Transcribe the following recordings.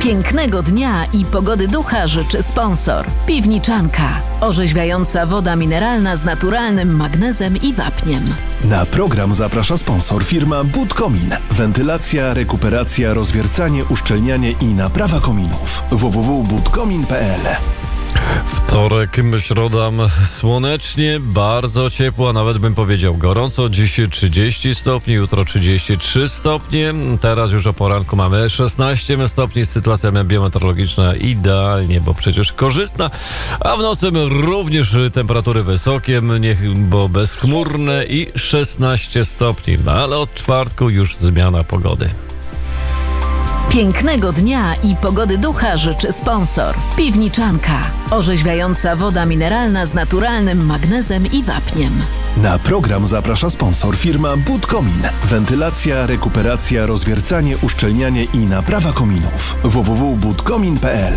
Pięknego dnia i pogody ducha życzy sponsor. Piwniczanka. Orzeźwiająca woda mineralna z naturalnym magnezem i wapniem. Na program zaprasza sponsor firma Budkomin. Wentylacja, rekuperacja, rozwiercanie, uszczelnianie i naprawa kominów. www.budkomin.pl. Wtorek, środa, słonecznie, bardzo ciepło, a nawet bym powiedział gorąco. Dziś 30 stopni, jutro 33 stopnie. Teraz już o poranku mamy 16 stopni. Sytuacja biometeorologiczna idealnie, bo przecież korzystna. A w nocy również temperatury wysokie, bo bezchmurne i 16 stopni. Ale od czwartku już zmiana pogody. Pięknego dnia i pogody ducha życzy sponsor. Piwniczanka. Orzeźwiająca woda mineralna z naturalnym magnezem i wapniem. Na program zaprasza sponsor firma Budkomin. Wentylacja, rekuperacja, rozwiercanie, uszczelnianie i naprawa kominów. www.budkomin.pl.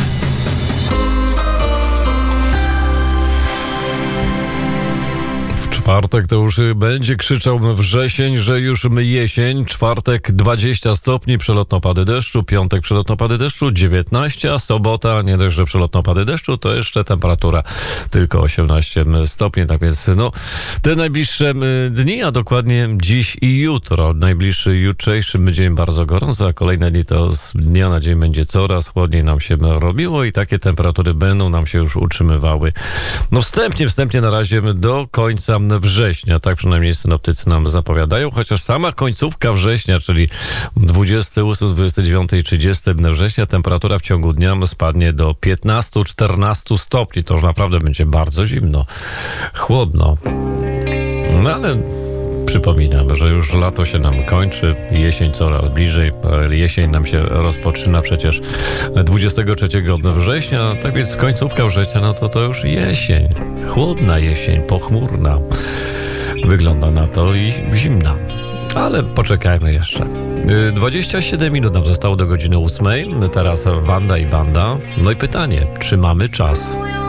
Czwartek to już będzie krzyczał wrzesień, że już jesień. Czwartek 20 stopni, przelotne opady deszczu. Piątek przelotne opady deszczu 19, a sobota nie dość, że przelotne opady deszczu, to jeszcze temperatura tylko 18 stopni. Tak więc te najbliższe dni, a dokładnie dziś i jutro. Najbliższy jutrzejszy dzień bardzo gorąco, a kolejne dni to z dnia na dzień będzie coraz chłodniej nam się robiło i takie temperatury będą nam się już utrzymywały. Wstępnie na razie do końca września, tak przynajmniej synoptycy nam zapowiadają, chociaż sama końcówka września, czyli 28, 29 i 30 września, temperatura w ciągu dnia spadnie do 15-14 stopni. To już naprawdę będzie bardzo zimno, chłodno. Ale przypominam, że już lato się nam kończy, jesień coraz bliżej, jesień nam się rozpoczyna przecież 23 września, tak więc końcówka września, to już jesień, chłodna jesień, pochmurna, wygląda na to i zimna. Ale poczekajmy jeszcze. 27 minut nam zostało do godziny 8. Teraz Wanda i Banda. No i pytanie, czy mamy czas?